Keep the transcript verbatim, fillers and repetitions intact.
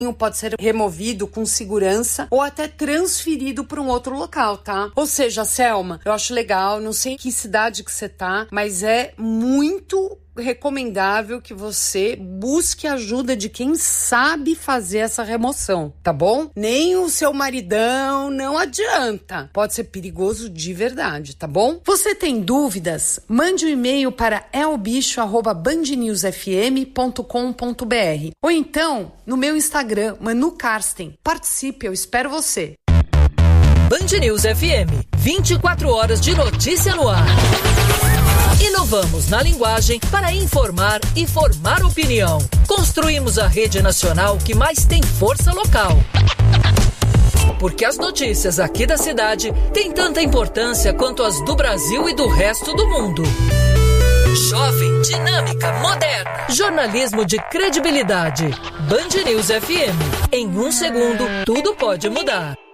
pode ser removido com segurança ou até transferido para um outro local, tá? Ou seja, Selma, eu acho legal, não sei em que cidade que você tá, mas é muito recomendável que você busque ajuda de quem sabe fazer essa remoção, tá bom? Nem o seu maridão, não adianta. Pode ser perigoso de verdade, tá bom? Você tem dúvidas? Mande um e-mail para elbicho arroba band news f m ponto com ponto b r ou então no meu Instagram, Manu Karsten. Participe, eu espero você. Band News F M, vinte e quatro horas de notícia no ar. Inovamos na linguagem para informar e formar opinião. Construímos a rede nacional que mais tem força local. Porque as notícias aqui da cidade têm tanta importância quanto as do Brasil e do resto do mundo. Jovem, dinâmica, moderna. Jornalismo de credibilidade. Band News F M. Em um segundo, tudo pode mudar.